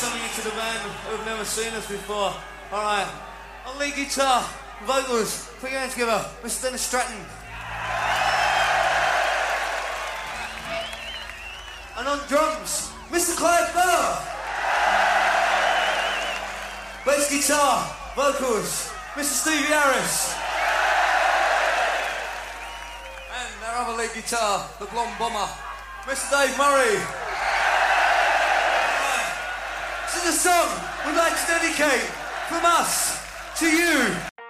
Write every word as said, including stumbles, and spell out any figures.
some of you to the band who've never seen us before. Alright, on lead guitar, vocals, put your hands together, Mister Dennis Stratton. And on drums, Mister Clive Bauer. Bass guitar, vocals, Mister Stevie Harris. And our other lead guitar, the blonde bomber, Mister Dave Murray. Right. This is a song we'd like to dedicate from us to you.